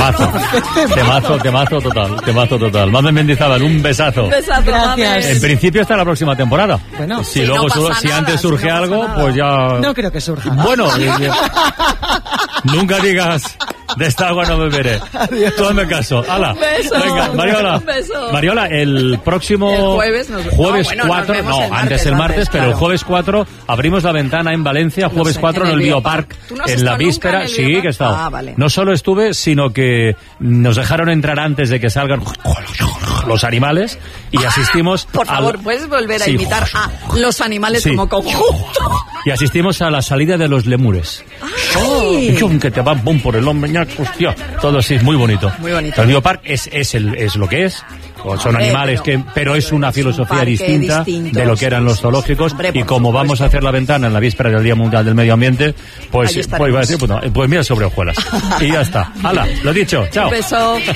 Temazo total. Mamen Mendizábal, un besazo. Gracias. En principio hasta la próxima temporada. Bueno, si luego si antes surge algo, pues ya. No creo que surja. Bueno, nunca digas de esta agua no beberé. Tú hazme caso. ¡Hala! Venga, Mariola. Mariola, el próximo jueves 4, antes el martes, pero el jueves 4 abrimos la ventana en Valencia, jueves 4 en el Biopark, en la víspera. Sí, que he estado. Vale. No solo estuve, sino que nos dejaron entrar antes de que salgan los animales y asistimos. Por favor, ¿puedes volver a imitar a los animales como conjunto? Y asistimos a la salida de los lemures. Que te van por el hombro, hostia, todo así, muy bonito. Muy bonito. El Biopark es lo que es. Son animales pero es una filosofía distinta de lo que eran los zoológicos. Y como vamos a hacer la ventana en la víspera del Día Mundial del Medio Ambiente, pues iba a decir, pues mira sobre hojuelas. Y ya está. ¡Hala! Lo dicho. Chao. Un beso.